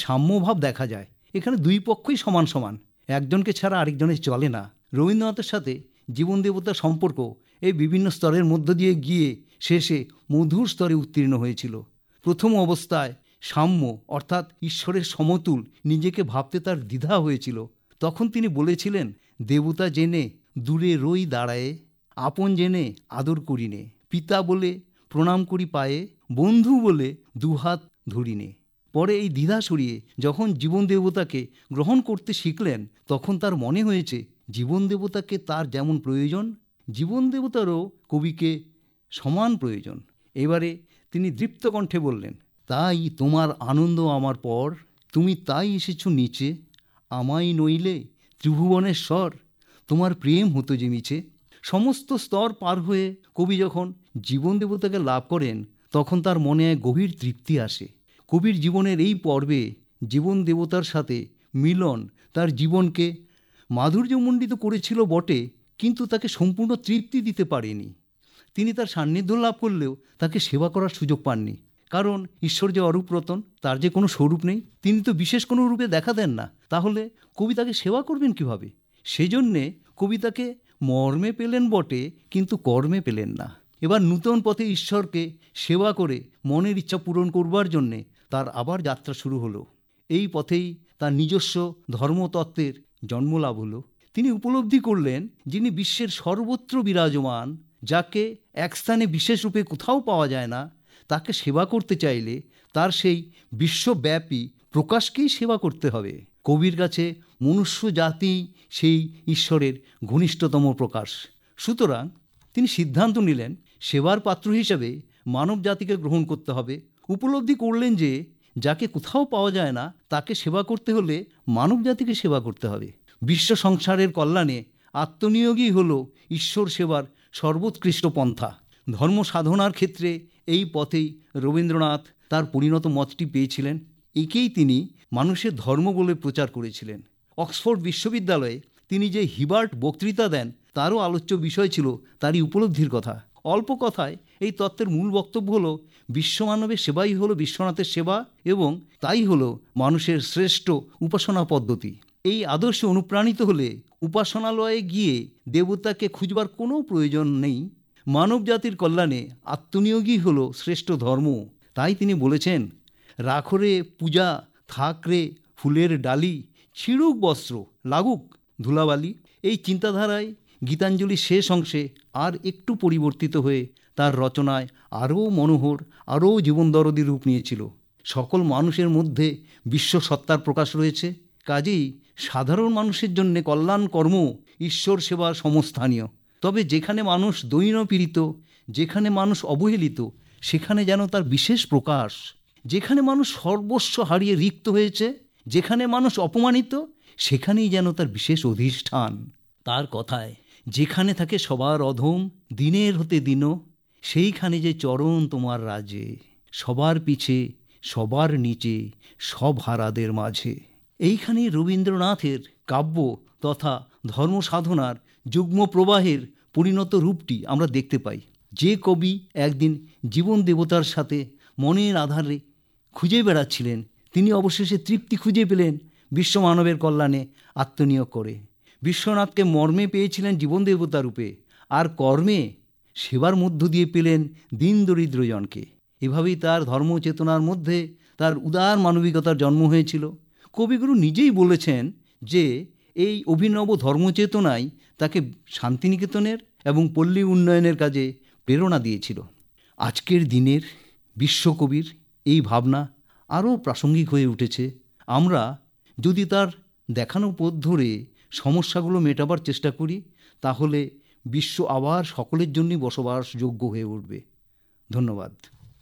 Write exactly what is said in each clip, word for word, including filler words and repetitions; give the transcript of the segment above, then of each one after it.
সাম্যভাব দেখা যায়। এখানে দুই পক্ষই সমান সমান, একজনকে ছাড়া আরেকজনের চলে না। রবীন্দ্রনাথের সাথে জীবন দেবতার সম্পর্ক এই বিভিন্ন স্তরের মধ্য দিয়ে গিয়ে শেষে মধুর স্তরে উত্তীর্ণ হয়েছিল। প্রথম অবস্থায় সাম্য অর্থাৎ ঈশ্বরের সমতুল নিজেকে ভাবতে তার দ্বিধা হয়েছিল। তখন তিনি বলেছিলেন, দেবতা জেনে দূরে রই দাঁড়ায়ে, আপন জেনে আদর করিনে, পিতা বলে প্রণাম করি পায়ে, বন্ধু বলে দুহাত ধরিনে। পরে এই দ্বিধা সরিয়ে যখন জীবন দেবতাকে গ্রহণ করতে শিখলেন, তখন তার মনে হয়েছে জীবন দেবতাকে তার যেমন প্রয়োজন, জীবন দেবতারও কবিকে সমান প্রয়োজন। এবারে তিনি দৃপ্ত কণ্ঠে বললেন, তাই তোমার আনন্দ আমার পর, তুমি তাই এসেছ নিচে, আমায় নইলে ত্রিভুবনেশ্বর, তোমার প্রেম হতো যে মিছে। সমস্ত স্তর পার হয়ে কবি যখন জীবন দেবতাকে লাভ করেন, তখন তার মনে এক গভীর তৃপ্তি আসে। কবির জীবনের এই পর্বে জীবন দেবতার সাথে মিলন তার জীবনকে মাধুর্যমণ্ডিত করেছিল বটে, কিন্তু তাকে সম্পূর্ণ তৃপ্তি দিতে পারেনি। তিনি তার সান্নিধ্য লাভ করলেও তাকে সেবা করার সুযোগ পাননি, কারণ ঈশ্বর যে অরূপ রতন, তার যে কোনো স্বরূপ নেই, তিনি তো বিশেষ কোনো রূপে দেখা দেন না। তাহলে কবি তাকে সেবা করবেন কিভাবে? সেজন্যে কবি তাকে মর্মে পেলেন বটে, কিন্তু কর্মে পেলেন না। এবার নূতন পথে ঈশ্বরকে সেবা করে মনের ইচ্ছা পূরণ করবার জন্যে তার আবার যাত্রা শুরু হলো। এই পথেই তার নিজস্ব ধর্মতত্ত্বের জন্মলাভ হলো। তিনি উপলব্ধি করলেন, যিনি বিশ্বের সর্বত্র বিরাজমান, যাকে এক স্থানে বিশেষ রূপে কোথাও পাওয়া যায় না, তাকে সেবা করতে চাইলে তার সেই বিশ্বব্যাপী প্রকাশকেই সেবা করতে হবে। কবির কাছে মনুষ্য জাতি সেই ঈশ্বরের ঘনিষ্ঠতম প্রকাশ। সুতরাং তিনি সিদ্ধান্ত নিলেন, সেবার পাত্র হিসেবে মানব জাতিকে গ্রহণ করতে হবে। উপলব্ধি করলেন যে যাকে কোথাও পাওয়া যায় না, তাকে সেবা করতে হলে মানব জাতিকে সেবা করতে হবে। বিশ্ব সংসারের কল্যাণে আত্মনিয়োগই হল ঈশ্বর সেবার সর্বোৎকৃষ্ট পন্থা। ধর্ম সাধনার ক্ষেত্রে এই পথেই রবীন্দ্রনাথ তার পরিণত মতটি পেয়েছিলেন। একেই তিনি মানুষের ধর্ম বলে প্রচার করেছিলেন। অক্সফোর্ড বিশ্ববিদ্যালয়ে তিনি যে হিবার্ট বক্তৃতা দেন, তারও আলোচ্য বিষয় ছিল তারই উপলব্ধির কথা। অল্প কথায় এই তত্ত্বের মূল বক্তব্য হলো, বিশ্বমানবের সেবাই হলো বিশ্বনাথের সেবা, এবং তাই হলো মানুষের শ্রেষ্ঠ উপাসনা পদ্ধতি। এই আদর্শে অনুপ্রাণিত হলে উপাসনালয়ে গিয়ে দেবতাকে খুঁজবার কোনো প্রয়োজন নেই। মানব জাতির কল্যাণে আত্মনিয়োগই হলো শ্রেষ্ঠ ধর্ম। তাই তিনি বলেছেন, রাখরে পূজা থাকরে ফুলের ডালি, ছিড়ুক বস্ত্র লাগুক ধুলাবালি। এই চিন্তাধারায় গীতাঞ্জলির শেষ অংশে আর একটু পরিবর্তিত হয়ে তার রচনায় আরও মনোহর, আরও জীবনদরদী রূপ নিয়েছিল। সকল মানুষের মধ্যে বিশ্ব সত্তার প্রকাশ রয়েছে, কাজেই সাধারণ মানুষের জন্য কল্যাণ কর্ম ঈশ্বর সেবার সমস্থানীয়। তবে যেখানে মানুষ দৈনপীড়িত, যেখানে মানুষ অবহেলিত, সেখানে যেন তার বিশেষ প্রকাশ। যেখানে মানুষ সর্বস্ব হারিয়ে রিক্ত হয়েছে, যেখানে মানুষ অপমানিত, সেখানেই যেন তার বিশেষ অধিষ্ঠান। তার কথায়, যেখানে থাকে সবার অধম, দিনের হতে দিন, সেইখানে যে চরণ তোমার রাজে, সবার পিছে সবার নিচে সব হারাদের মাঝে। এইখানে রবীন্দ্রনাথের কাব্য তথা ধর্ম সাধনার যুগ্ম প্রবাহের পরিণত রূপটি আমরা দেখতে পাই। যে কবি একদিন জীবন দেবতার সাথে মনের আধারে খুঁজে বেড়াচ্ছিলেন, তিনি অবশেষে তৃপ্তি খুঁজে পেলেন বিশ্বমানবের কল্যাণে আত্মনিয়োগ করে। বিশ্বনাথকে মর্মে পেয়েছিলেন জীবন দেবতা রূপে, আর কর্মে সেবার মধ্য দিয়ে পেলেন দীন দরিদ্রজনকে। এভাবেই তার ধর্মচেতনার মধ্যে তার উদার মানবিকতার জন্ম হয়েছিল। কবিগুরু নিজেই বলেছেন যে এই অভিনব ধর্মচেতনাই তাকে শান্তিনিকেতনের এবং পল্লী উন্নয়নের কাজে প্রেরণা দিয়েছিল। আজকের দিনের বিশ্বকবির এই ভাবনা আরও প্রাসঙ্গিক হয়ে উঠেছে। আমরা যদি তার দেখানো পথ ধরে সমস্যাগুলো মেটাবার চেষ্টা করি, তাহলে বিশ্ব আবার সকলের জন্যই বসবাসযোগ্য হয়ে উঠবে। ধন্যবাদ।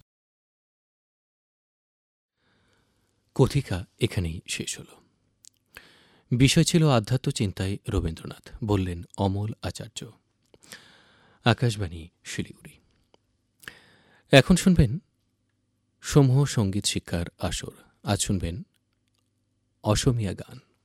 কথিকা এখানেই শেষ হল। বিষয় ছিল আধ্যাত্ম চিন্তায় রবীন্দ্রনাথ, বললেন অমল আচার্য। আকাশবাণী শিলিগুড়ি। এখন শুনবেন সমূহ সঙ্গীত শিক্ষার আসর। আজ শুনবেন অসমীয়া গান।